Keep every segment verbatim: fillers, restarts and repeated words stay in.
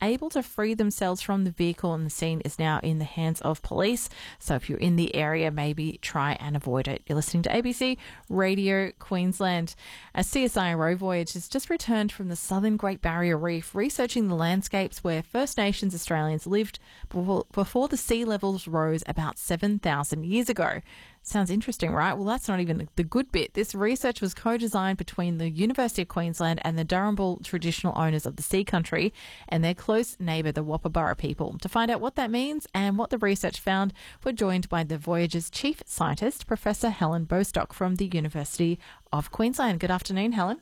able to free themselves from the vehicle, and the scene is now in the hands of police. So if you're in the area, maybe try and avoid it. You're listening to A B C Radio Queensland. A C S I R O voyage has just returned from the southern Great Barrier Reef, researching the landscapes where First Nations Australians lived before, before the sea levels rose about seven thousand years ago. Sounds interesting, right? Well, that's not even the good bit. This research was co-designed between the University of Queensland and the Darumbal traditional owners of the Sea Country and their close neighbour, the Woppaburra people. To find out what that means and what the research found, we're joined by the voyage's chief scientist, Professor Helen Bostock from the University of Queensland. Good afternoon, Helen.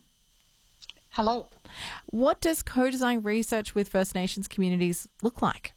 Hello. What does co-design research with First Nations communities look like?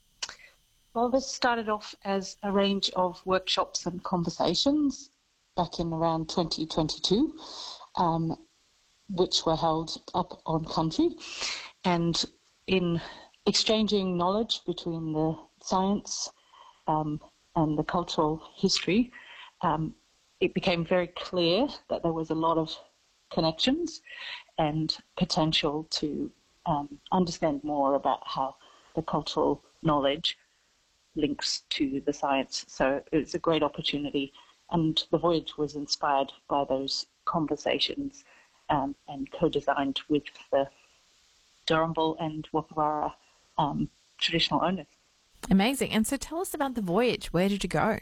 Well, this started off as a range of workshops and conversations back in around twenty twenty-two, um, which were held up on country. And in exchanging knowledge between the science um, and the cultural history, um, it became very clear that there was a lot of connections and potential to um, understand more about how the cultural knowledge links to the science. So it was a great opportunity, and the voyage was inspired by those conversations um, and co-designed with the Darumbal and Woppaburra um, traditional owners. Amazing. And so tell us about the voyage. Where did you go?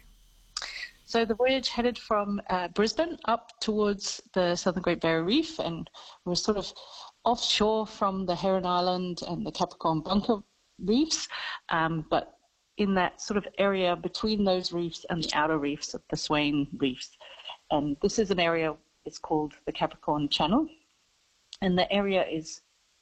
So the voyage headed from uh, Brisbane up towards the Southern Great Barrier Reef, and we're sort of offshore from the Heron Island and the Capricorn Bunker reefs, um, but in that sort of area between those reefs and the outer reefs of the Swain reefs. And this is an area, it's called the Capricorn Channel. And the area is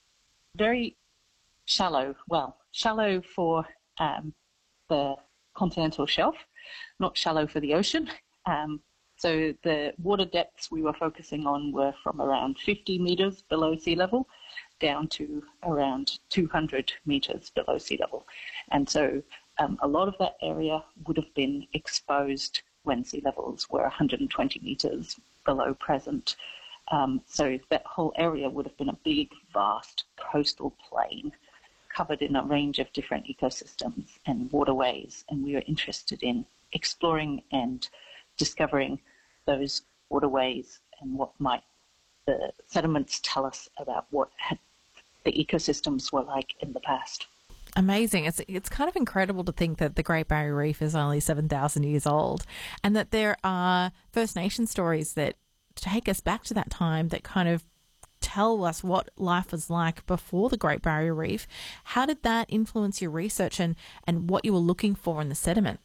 very shallow, well, shallow for um, the continental shelf, not shallow for the ocean. Um, so the water depths we were focusing on were from around fifty metres below sea level down to around two hundred metres below sea level. And so Um, a lot of that area would have been exposed when sea levels were one hundred twenty metres below present. Um, so that whole area would have been a big, vast coastal plain covered in a range of different ecosystems and waterways. And we were interested in exploring and discovering those waterways and what might the sediments tell us about what had, the ecosystems were like in the past. Amazing. It's it's kind of incredible to think that the Great Barrier Reef is only seven thousand years old, and that there are First Nation stories that take us back to that time that kind of tell us what life was like before the Great Barrier Reef. How did that influence your research and, and what you were looking for in the sediment?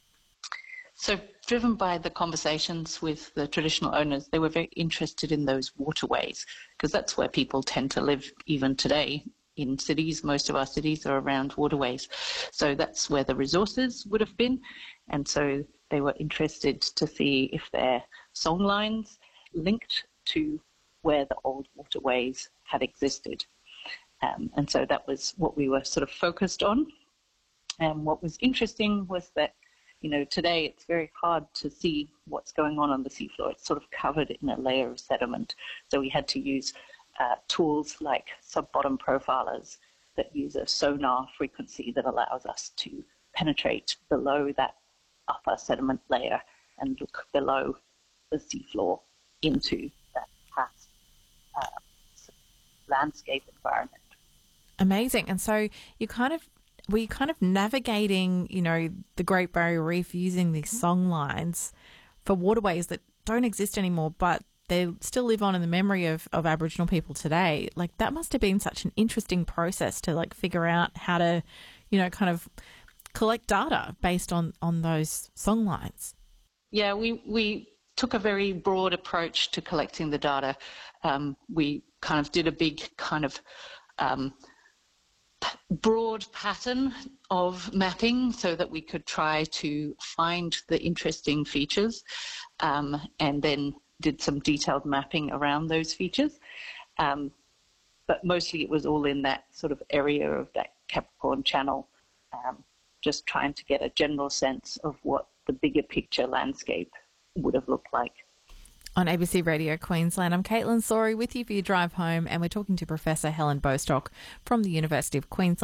So driven by the conversations with the traditional owners, they were very interested in those waterways, because that's where people tend to live even today. In cities, most of our cities are around waterways. So that's where the resources would have been. And so they were interested to see if their song lines linked to where the old waterways had existed. Um, and so that was what we were sort of focused on. And what was interesting was that, you know, today it's very hard to see what's going on on the seafloor. It's sort of covered in a layer of sediment. So we had to use Uh, tools like sub-bottom profilers that use a sonar frequency that allows us to penetrate below that upper sediment layer and look below the seafloor into that past uh, landscape environment. Amazing. And so you kind of were you kind of navigating, you know, the Great Barrier Reef using these song lines for waterways that don't exist anymore, but they still live on in the memory of, of Aboriginal people today. Like, that must have been such an interesting process to, like, figure out how to, you know, kind of collect data based on, on those song lines. Yeah, we, we took a very broad approach to collecting the data. Um, we kind of did a big kind of um, broad pattern of mapping so that we could try to find the interesting features um, and then did some detailed mapping around those features. Um, but mostly it was all in that sort of area of that Capricorn Channel, um, just trying to get a general sense of what the bigger picture landscape would have looked like. On A B C Radio Queensland, I'm Caitlin Sorey with you for your drive home, and we're talking to Professor Helen Bostock from the University of Queensland.